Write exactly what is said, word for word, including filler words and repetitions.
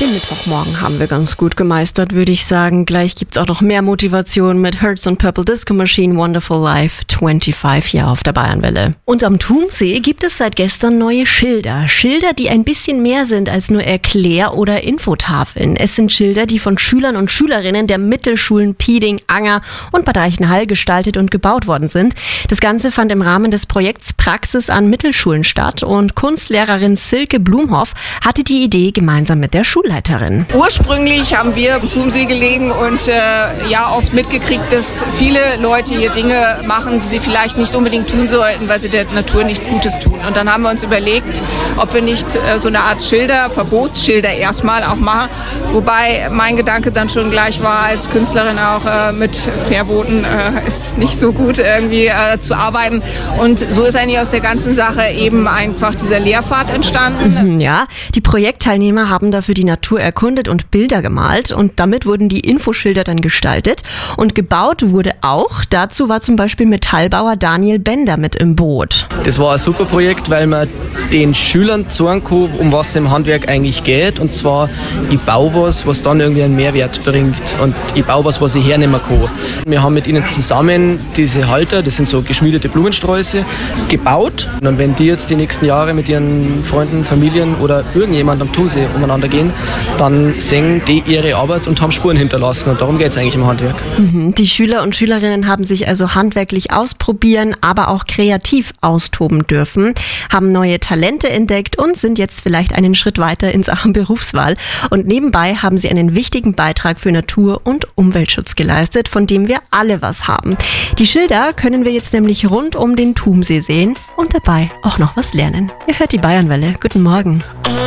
Den Mittwochmorgen haben wir ganz gut gemeistert, würde ich sagen. Gleich gibt's auch noch mehr Motivation mit Hertz und Purple Disco Machine, Wonderful Life, fünfundzwanzig hier auf der Bayernwelle. Und am Thumsee gibt es seit gestern neue Schilder. Schilder, die ein bisschen mehr sind als nur Erklär- oder Infotafeln. Es sind Schilder, die von Schülern und Schülerinnen der Mittelschulen Pieding, Anger und Bad Reichenhall gestaltet und gebaut worden sind. Das Ganze fand im Rahmen des Projekts Praxis an Mittelschulen statt und Kunstlehrerin Silke Blumhoff hatte die Idee gemeinsam mit der Schulleiterin. Ursprünglich haben wir im Thumsee gelegen und äh, ja oft mitgekriegt, dass viele Leute hier Dinge machen, die sie vielleicht nicht unbedingt tun sollten, weil sie der Natur nichts Gutes tun. Und dann haben wir uns überlegt, ob wir nicht äh, so eine Art Schilder, Verbotsschilder erstmal auch machen. Wobei mein Gedanke dann schon gleich war, als Künstlerin auch äh, mit Verboten äh, ist nicht so gut irgendwie äh, zu arbeiten. Und so ist eigentlich aus der ganzen Sache eben einfach dieser Lehrpfad entstanden. Mhm, ja, die Projektteilnehmer haben dafür die Natur erkundet und Bilder gemalt und damit wurden die Infoschilder dann gestaltet und gebaut wurde auch. Dazu war zum Beispiel Metallbauer Daniel Bender mit im Boot. Das war ein super Projekt, weil man den Schülern zeigen kann, um was es im Handwerk eigentlich geht, und zwar ich baue was, was dann irgendwie einen Mehrwert bringt und ich baue was, was ich hernehmen kann. Wir haben mit ihnen zusammen diese Halter, das sind so geschmiedete Blumensträuße, gebaut, und wenn die jetzt die nächsten Jahre mit ihren Freunden, Familien oder irgendjemand am Thumsee umeinander gehen, dann sehen die ihre Arbeit und haben Spuren hinterlassen. Und darum geht es eigentlich im Handwerk. Mhm. Die Schüler und Schülerinnen haben sich also handwerklich ausprobieren, aber auch kreativ austoben dürfen, haben neue Talente entdeckt und sind jetzt vielleicht einen Schritt weiter in Sachen Berufswahl. Und nebenbei haben sie einen wichtigen Beitrag für Natur- und Umweltschutz geleistet, von dem wir alle was haben. Die Schilder können wir jetzt nämlich rund um den Thumsee sehen und dabei auch noch was lernen. Ihr hört die Bayernwelle. Guten Morgen.